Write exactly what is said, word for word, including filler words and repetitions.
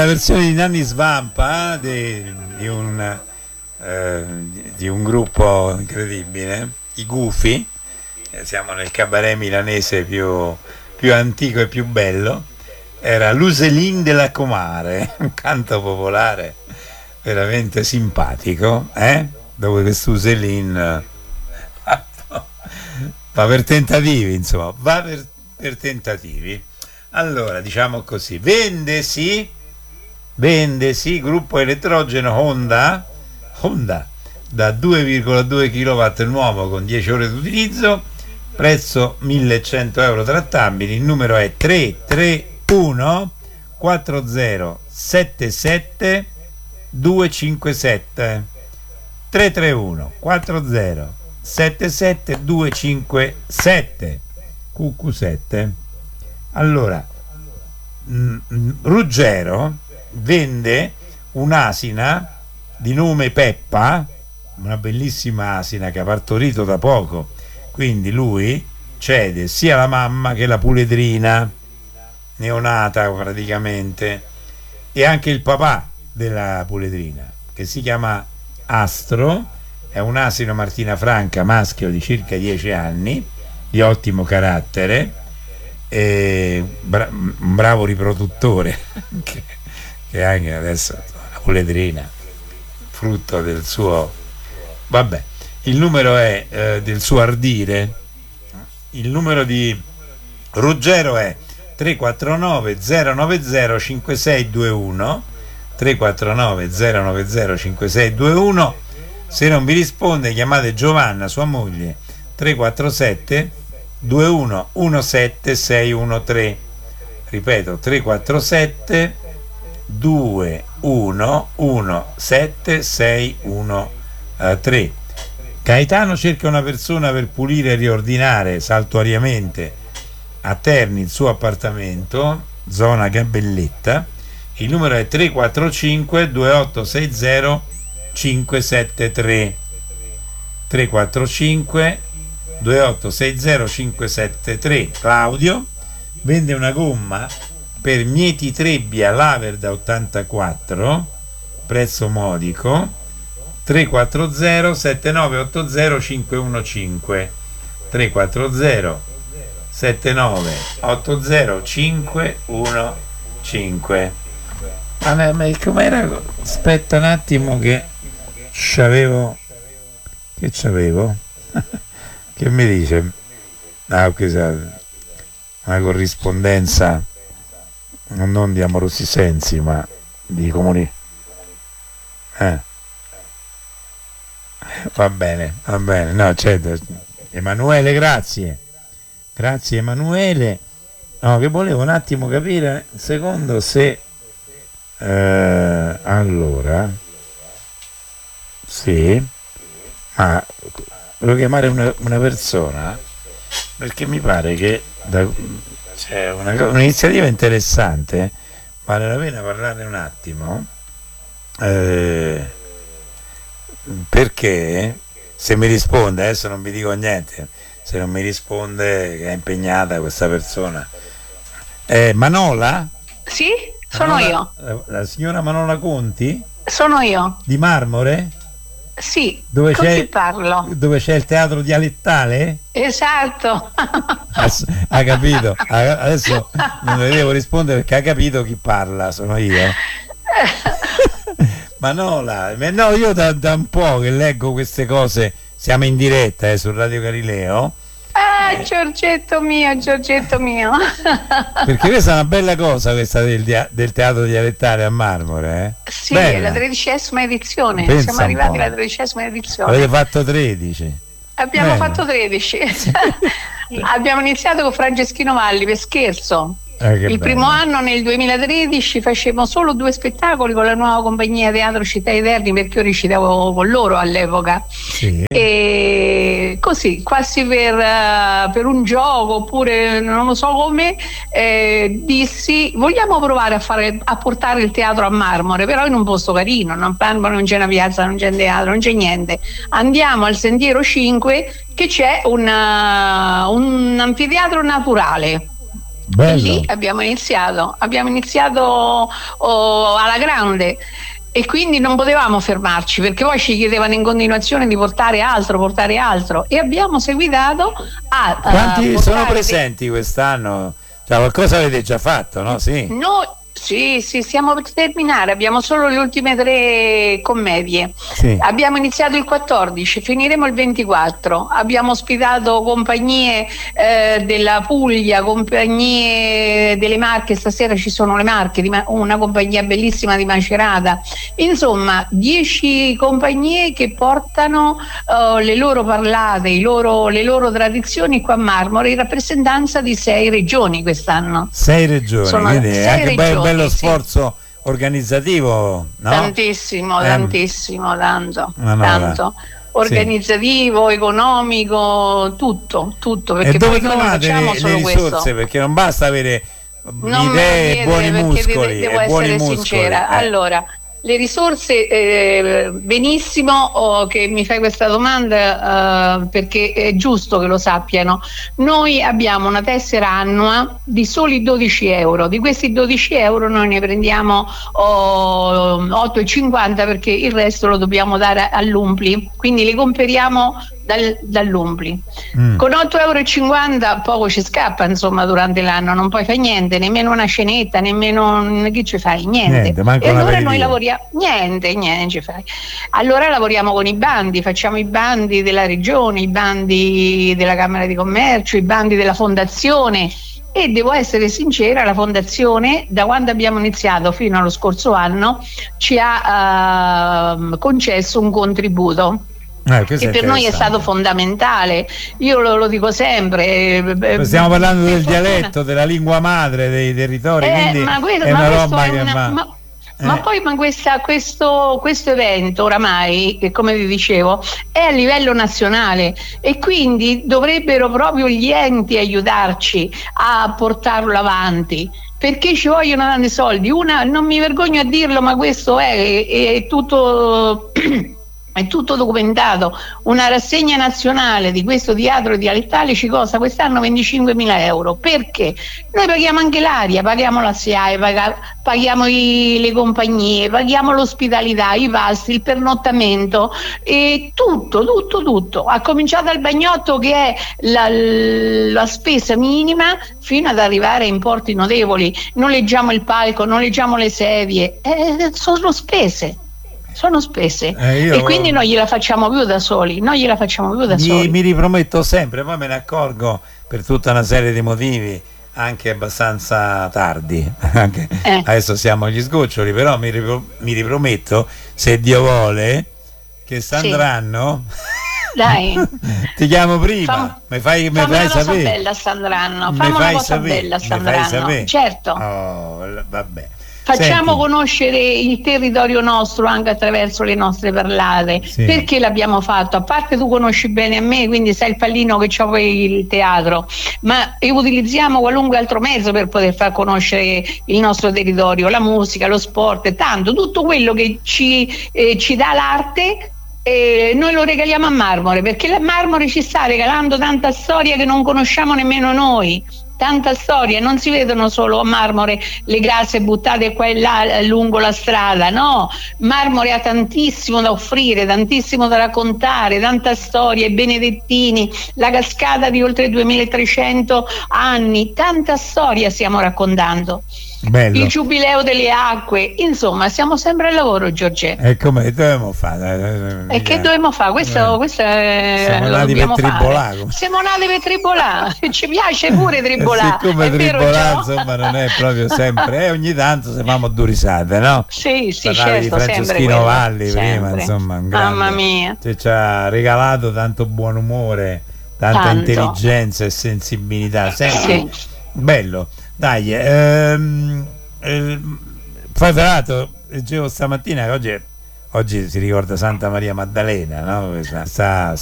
La versione di Nanni Svampa di, di, un, eh, di un gruppo incredibile, i Gufi. Eh, siamo nel cabaret milanese più, più antico e più bello. Era l'Uselin della Comare, un canto popolare veramente simpatico, eh? Dove questo Uselin va per tentativi, insomma, va per, per tentativi. Allora, diciamo così, vendesi Vendesi gruppo elettrogeno Honda Honda da due virgola due chilowatt nuovo con dieci ore di utilizzo, prezzo millecento euro trattabili. Il numero è tre tre uno quattro zero sette sette due cinque sette tre tre uno quattro zero sette sette due cinque sette Q Q sette. Allora, mh, Ruggero vende un'asina di nome Peppa, una bellissima asina che ha partorito da poco, quindi lui cede sia la mamma che la puledrina neonata praticamente, e anche il papà della puledrina, che si chiama Astro. È un asino Martina Franca maschio di circa dieci anni, di ottimo carattere, e bra- un bravo riproduttore che, che anche adesso la puledrina, frutto del suo, vabbè, il numero è eh, del suo ardire. Il numero di Ruggero è tre quattro nove zero nove zero cinque sei due uno tre quattro nove zero nove zero cinque sei due uno. Se non vi risponde, chiamate Giovanna, sua moglie, tre quattro sette due uno uno sette sei uno tre. Ripeto, tre quattro sette due uno uno sette sei uno tre. Gaetano cerca una persona per pulire e riordinare saltuariamente a Terni il suo appartamento, zona Gabelletta. Il numero è tre quattro cinque due otto sei zero cinque sette tre tre quattro cinque due otto sei zero cinque sette tre. Claudio vende una gomma per Mieti Trebbia Laver da ottantaquattro, prezzo modico, tre quattro zero sette nove otto zero cinque uno cinque tre quattro zero sette nove otto zero cinque uno cinque. Ma, ma com'era? Aspetta un attimo che c'avevo che c'avevo che mi dice? Ah, questa una corrispondenza non di Amorosi Sensi, ma di comuni. Eh. Va bene, va bene. No, certo. Emanuele, grazie. Grazie Emanuele. No, che volevo un attimo capire, secondo se eh, allora sì, ma devo chiamare una, una persona perché mi pare che da, c'è una, un'iniziativa interessante, vale la pena parlare un attimo, eh, perché se mi risponde, adesso non vi dico niente, se non mi risponde che è impegnata questa persona. eh, Manola? Sì, sono Manola, io. La, la signora Manola Conti? Sono io. Di Marmore? Sì, dove con c'è, chi parlo? Dove c'è il teatro dialettale? Esatto. Ha, ha capito? Ha, adesso non le devo rispondere perché ha capito chi parla, sono io. Manola, no, io da, da un po' che leggo queste cose, siamo in diretta eh, su Radio Galileo. Ah, Giorgetto mio, Giorgetto mio. Perché questa è una bella cosa, questa del, dia- del teatro dialettale a Marmore. Eh? Sì, Bella. è la tredicesima edizione. Pensa Siamo arrivati alla tredicesima edizione. Avete fatto tredici. Abbiamo Bella. fatto tredici. Abbiamo iniziato con Franceschino Valli per scherzo. Eh, Il bello. primo anno, nel duemilatredici, facevo solo due spettacoli con la nuova compagnia Teatro Città dei Terni, perché io recitavo con loro all'epoca. Sì. E così, quasi per, uh, per un gioco, oppure non lo so come, eh, dissi: vogliamo provare a, fare, a portare il teatro a Marmore, però in un posto carino, non, non c'è una piazza, non c'è un teatro, non c'è niente. Andiamo al Sentiero cinque, che c'è una, un anfiteatro naturale. Bello. E lì abbiamo iniziato, abbiamo iniziato oh, alla grande. E quindi non potevamo fermarci, perché poi ci chiedevano in continuazione di portare altro, portare altro, e abbiamo seguitato a Quanti uh, sono presenti quest'anno? Cioè, qualcosa avete già fatto, no? Sì. Noi, sì, sì, stiamo per terminare, abbiamo solo le ultime tre commedie. Sì. Abbiamo iniziato il quattordici, finiremo il ventiquattro. Abbiamo ospitato compagnie eh, della Puglia, compagnie delle Marche, stasera ci sono le Marche, una compagnia bellissima di Macerata. Insomma, dieci compagnie che portano uh, le loro parlate, i loro, le loro tradizioni qua a Marmore, in rappresentanza di sei regioni quest'anno. Sei regioni, Sono quindi sei è anche regioni, un bello sì. sforzo organizzativo, no? Tantissimo, Eh, tantissimo, tanto, no, no, tanto. Sì. Organizzativo, economico, tutto, tutto, perché E dove poi noi non trovate facciamo le, solo le risorse? questo. Perché non basta avere Non idee e me lo buoni chiedere, perché muscoli. devo e buoni essere muscoli. sincera. Eh. Allora, le risorse, eh, benissimo oh, che mi fai questa domanda, eh, perché è giusto che lo sappiano. Noi abbiamo una tessera annua di soli dodici euro. Di questi dodici euro noi ne prendiamo oh, otto e cinquanta, perché il resto lo dobbiamo dare all'Umpli, quindi li comperiamo dal, dall'Umpli. Mm. Con otto e cinquanta euro poco ci scappa, insomma, durante l'anno, non puoi fare niente, nemmeno una cenetta, nemmeno che ci fai, niente. niente e allora noi lavoriamo niente, niente ci fai. Allora lavoriamo con i bandi, facciamo i bandi della regione, i bandi della Camera di Commercio, i bandi della fondazione. E devo essere sincera, la fondazione da quando abbiamo iniziato fino allo scorso anno ci ha uh, concesso un contributo. Eh, che per noi è stato fondamentale. Io lo, lo dico sempre. Stiamo parlando del fortuna. dialetto, della lingua madre dei territori, eh, quindi ma questo, è ma una roba è che una, va. Ma, eh. ma poi ma questa, questo, questo evento oramai, che come vi dicevo, è a livello nazionale, e quindi dovrebbero proprio gli enti aiutarci a portarlo avanti, perché ci vogliono tanti soldi. Una, non mi vergogno a dirlo, ma questo è, è, è tutto è tutto documentato. Una rassegna nazionale di questo teatro dialettale ci costa quest'anno venticinquemila euro. Perché? Noi paghiamo anche l'aria, paghiamo la S I A E, paghiamo i, le compagnie, paghiamo l'ospitalità, i pasti, il pernottamento, e tutto, tutto, tutto. A cominciare dal bagnotto, che è la, la spesa minima, fino ad arrivare a importi notevoli. Noleggiamo il palco, noleggiamo le sedie, eh, sono spese. Sono spese, eh, io, e quindi non gliela facciamo più da soli, non gliela facciamo più da mi, soli. Mi riprometto sempre, poi me ne accorgo per tutta una serie di motivi, anche abbastanza tardi, anche eh. adesso siamo agli sgoccioli, però mi, ripro, mi riprometto, se Dio vuole, che Sandranno sì. Dai, ti chiamo prima, Fam, mi fai, mi fammi fai una cosa sapere. bella Sandranno, fammi una cosa sapere. bella Sandranno, certo. Oh, vabbè. Facciamo Senti. conoscere il territorio nostro anche attraverso le nostre parlate. Sì. Perché l'abbiamo fatto? A parte tu conosci bene a me, quindi sai il pallino che c'ho per il teatro, ma utilizziamo qualunque altro mezzo per poter far conoscere il nostro territorio, la musica, lo sport, tanto tutto quello che ci, eh, ci dà l'arte. E noi lo regaliamo a Marmore, perché la Marmore ci sta regalando tanta storia che non conosciamo nemmeno noi. Tanta storia, non si vedono solo a Marmore le case buttate qua e là lungo la strada, no, Marmore ha tantissimo da offrire, tantissimo da raccontare, tanta storia, i Benedettini, la cascata di oltre duemilatrecento anni, tanta storia stiamo raccontando. Bello. Il giubileo delle acque, insomma siamo sempre al lavoro, Giorgetto. E come dobbiamo fare? E che dobbiamo fare? Questo, eh. questo è, siamo lo nati per tribolare. Siamo nati per tribolare, ci piace pure tribolare. Siccome tribolare insomma non è proprio sempre, eh, ogni tanto se famo due risate, no? Sì, sì, parlavi certo, di Franceschino Valli sempre. prima, insomma, un grande, mamma mia, che ci ha regalato tanto buon umore, tanta tanto. intelligenza e sensibilità. Senti, sì. Bello. Dai, ehm, ehm, poi tra l'altro leggevo stamattina che oggi, oggi si ricorda Santa Maria Maddalena, no? Sta,